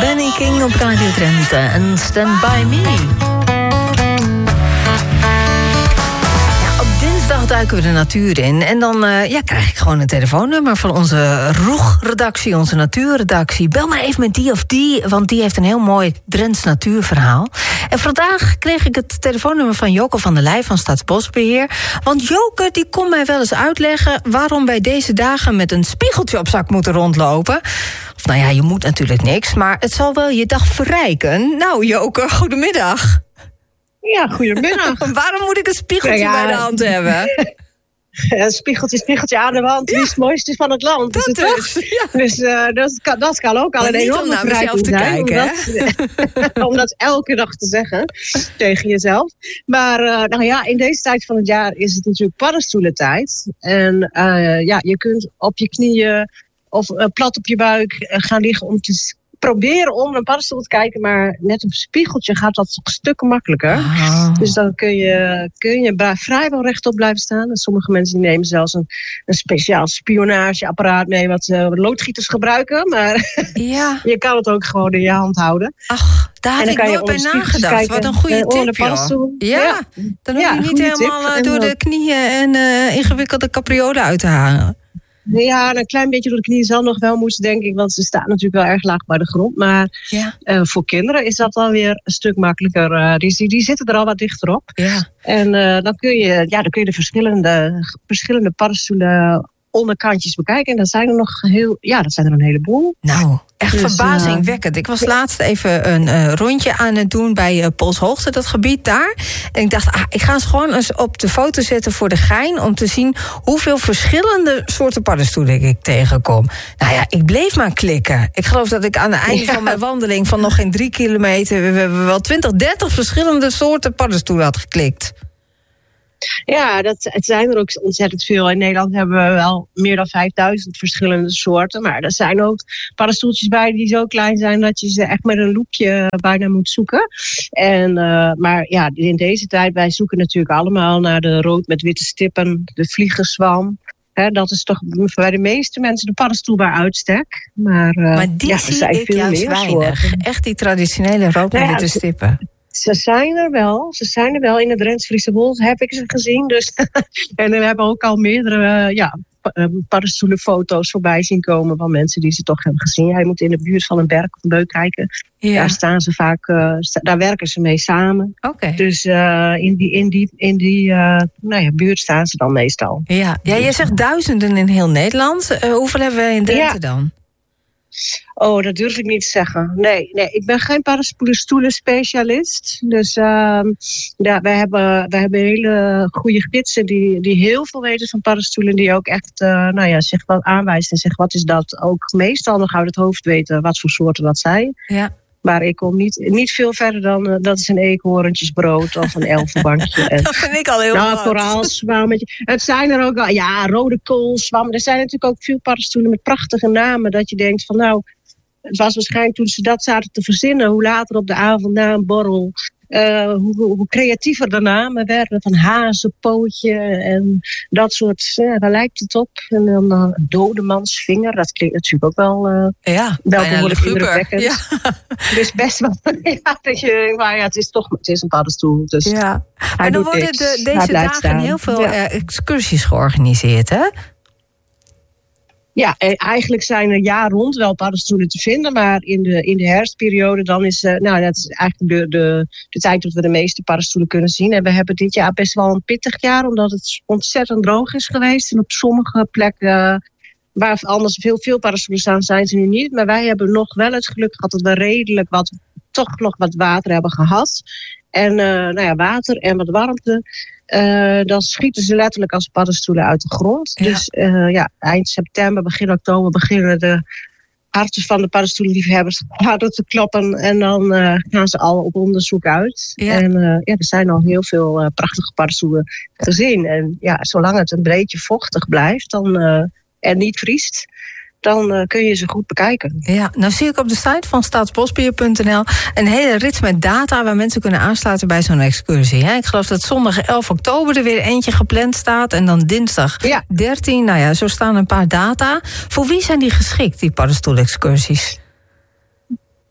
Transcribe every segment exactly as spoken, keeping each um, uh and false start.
Benny King op Radio Drenthe en Stand By Me. Duiken we de natuur in. En dan uh, ja, krijg ik gewoon een telefoonnummer van onze Roeg-redactie, onze natuurredactie. Bel maar even met die of die, want die heeft een heel mooi Drents natuurverhaal. En vandaag kreeg ik het telefoonnummer van Joke van der Leij van Staatsbosbeheer. Want Joke die kon mij wel eens uitleggen waarom wij deze dagen met een spiegeltje op zak moeten rondlopen. Of nou ja, je moet natuurlijk niks, maar het zal wel je dag verrijken. Nou Joke, goedemiddag. Ja, goedemiddag. Waarom moet ik een spiegeltje ja, ja. bij de hand hebben? Een spiegeltje, spiegeltje aan de wand. Wie ja. is het mooiste van het land? Dat is het dus. Ja. Dus uh, dat, kan, dat kan ook al een enorme verrijking zijn. Om dat, om dat elke dag te zeggen tegen jezelf. Maar uh, nou ja, in deze tijd van het jaar is het natuurlijk paddenstoelentijd. En uh, ja, je kunt op je knieën of uh, plat op je buik uh, gaan liggen om te proberen onder een paddenstoel te kijken, maar met een spiegeltje gaat dat een stuk makkelijker. Ah. Dus dan kun je, kun je vrijwel rechtop blijven staan. En sommige mensen nemen zelfs een, een speciaal spionageapparaat mee, wat uh, loodgieters gebruiken. Maar ja. je kan het ook gewoon in je hand houden. Ach, daar had ik nooit bij nagedacht. Wat een goede tip, joh. Ja, ja, dan hoef je ja, niet helemaal tip. door de knieën en uh, ingewikkelde capriolen uit te halen. Ja, een klein beetje door de knieën zal nog wel moeten, denk ik. Want ze staan natuurlijk wel erg laag bij de grond. Maar ja. uh, voor kinderen is dat alweer een stuk makkelijker. Uh, die, die zitten er al wat dichter op. Ja. En uh, dan, kun je, ja, dan kun je de verschillende, verschillende paddenstoelen onderkantjes bekijken. En dat zijn er nog heel, ja, dat zijn er een heleboel. Nou, echt dus, verbazingwekkend. Ik was ja. laatst even een uh, rondje aan het doen bij uh, Polshoogte, dat gebied daar. En ik dacht, ah, ik ga ze gewoon eens op de foto zetten voor de gein om te zien hoeveel verschillende soorten paddenstoelen ik tegenkom. Nou ja, ik bleef maar klikken. Ik geloof dat ik aan het einde ja. van mijn wandeling van nog geen drie kilometer we hebben wel twintig, dertig verschillende soorten paddenstoelen had geklikt. Ja, dat, het zijn er ook ontzettend veel. In Nederland hebben we wel meer dan vijfduizend verschillende soorten. Maar er zijn ook paddenstoeltjes bij die zo klein zijn dat je ze echt met een loepje bijna moet zoeken. En, uh, maar ja, in deze tijd, wij zoeken natuurlijk allemaal naar de rood met witte stippen, de vliegenzwam. He, dat is toch bij de meeste mensen de paddenstoel bij uitstek. Maar, uh, maar die ja, zie ik veel juist weinig. Soorten. Echt die traditionele rood met nou ja, witte stippen. Ze zijn er wel. Ze zijn er wel. In het Drents-Friese Bos heb ik ze gezien. Dus en we hebben ook al meerdere uh, ja, paddenstoelenfoto's voorbij zien komen van mensen die ze toch hebben gezien. Hij moet in de buurt van een berg of een beuk kijken. Ja. Daar staan ze vaak, uh, sta, daar werken ze mee samen. Okay. Dus uh, in die, in die, in die uh, nou ja, buurt staan ze dan meestal. Ja, ja jij zegt duizenden in heel Nederland. Uh, hoeveel hebben wij in Drenthe ja. dan? Oh, dat durf ik niet te zeggen. Nee, nee, ik ben geen paddenstoelen-specialist. Dus uh, ja, wij, hebben, wij hebben hele goede gidsen die, die heel veel weten van paddenstoelen. Die ook echt uh, nou ja, zich wat aanwijzen en zeggen wat is dat. Ook meestal nog uit het hoofd weten wat voor soorten dat zijn. Ja. Maar ik kom niet, niet veel verder dan, uh, dat is een eekhoorntjesbrood of een elfenbankje. En, dat vind ik al heel nou, koraalzwammetje. Het zijn er ook wel, ja, rode koolzwammen. Er zijn natuurlijk ook veel paddenstoelen met prachtige namen. Dat je denkt van nou, het was waarschijnlijk toen ze dat zaten te verzinnen. Hoe later op de avond na een borrel. Uh, hoe, hoe creatiever de namen werden. Van hazenpootje en dat soort. Ja, daar lijkt het op. En dan uh, dodemansvinger. Dat klinkt natuurlijk ook wel. Uh, ja, wel behoorlijk indrukwekkend. Ja. Dus best wel. Ja, dat je, maar ja, het is toch het is een paddenstoel. Dus ja. Maar dan worden de, deze dagen staan. heel veel ja. uh, excursies georganiseerd, hè? Ja, eigenlijk zijn er jaar rond wel paddenstoelen te vinden. Maar in de, in de herfstperiode dan is, uh, nou, dat is eigenlijk de, de, de tijd dat we de meeste paddenstoelen kunnen zien. En we hebben dit jaar best wel een pittig jaar, omdat het ontzettend droog is geweest. En op sommige plekken uh, waar anders veel, veel paddenstoelen staan, zijn ze nu niet. Maar wij hebben nog wel het geluk gehad dat we redelijk wat, toch nog wat water hebben gehad. En uh, nou ja, water en wat warmte. Uh, dan schieten ze letterlijk als paddenstoelen uit de grond. Ja. Dus uh, ja, eind september, begin oktober beginnen de harten van de paddenstoelenliefhebbers harder te kloppen. En dan uh, gaan ze al op onderzoek uit. Ja. En uh, ja, er zijn al heel veel uh, prachtige paddenstoelen gezien. En ja, zolang het een beetje vochtig blijft dan, uh, en niet vriest, dan uh, kun je ze goed bekijken. Ja, nou zie ik op de site van staatsbosbeheer punt n l een hele rits met data waar mensen kunnen aansluiten bij zo'n excursie. Hè? Ik geloof dat zondag elf oktober er weer eentje gepland staat en dan dinsdag ja. dertien. Nou ja, zo staan een paar data. Voor wie zijn die geschikt, die paddenstoelexcursies?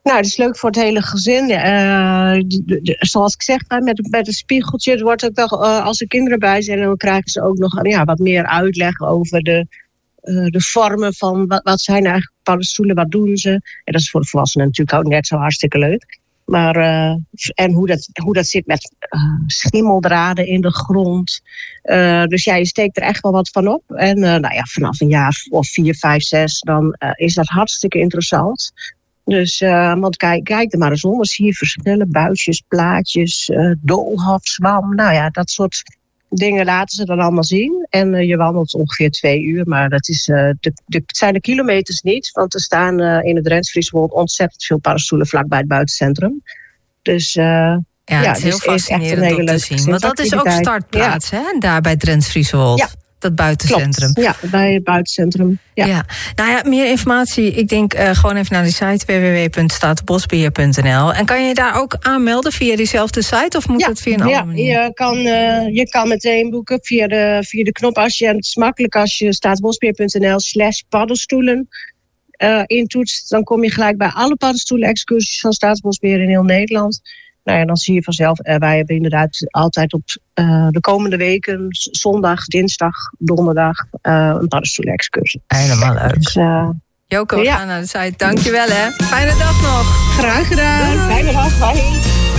Nou, het is leuk voor het hele gezin. Uh, de, de, zoals ik zeg, met, met een spiegeltje. Het wordt ook wel, uh, als er kinderen bij zijn, dan krijgen ze ook nog ja, wat meer uitleg over de, uh, de vormen van wat, wat zijn eigenlijk paddenstoelen, wat doen ze. En dat is voor de volwassenen natuurlijk ook net zo hartstikke leuk. Maar, uh, en hoe dat, hoe dat zit met uh, schimmeldraden in de grond. Uh, dus ja, je steekt er echt wel wat van op. En uh, nou ja, vanaf een jaar of vier, vijf, zes, dan uh, is dat hartstikke interessant. Dus, uh, want kijk, kijk er maar eens om. Dan zie je verschillen, buisjes, plaatjes, uh, doolhof, zwam. Nou ja, dat soort dingen laten ze dan allemaal zien. En uh, je wandelt ongeveer twee uur. Maar dat is, uh, de, de, het zijn de kilometers niet. Want er staan uh, in het Drents-Frieswold ontzettend veel paddenstoelen vlakbij het buitencentrum. Dus... Uh, Ja, ja, het is heel dus fascinerend is om te zien. Want dat is ook startplaats, ja. hè? Daar bij het Drents-Frieswold. Ja. Dat buitencentrum. Klopt. Ja, bij het buitencentrum. Ja. Ja. Nou ja, meer informatie. Ik denk uh, gewoon even naar die site w w w punt staatsbosbeheer punt n l. En kan je daar ook aanmelden via diezelfde site? Of moet ja, dat via een andere ja, manier? Je kan, uh, je kan meteen boeken via de, via de knop. Als je, en het is makkelijk als je staatsbosbeheer punt n l slash paddenstoelen uh, intoetst. Dan kom je gelijk bij alle paddenstoelen excursies van Staatsbosbeheer in heel Nederland. Nou ja, dan zie je vanzelf, uh, wij hebben inderdaad altijd op uh, de komende weken, zondag, dinsdag, donderdag, uh, een paddenstoelen-excursie. Helemaal leuk. Dus, uh, Joko, we ja. gaan naar de site. Dankjewel, hè. Fijne dag nog. Graag gedaan. Doei. Fijne dag. Bye.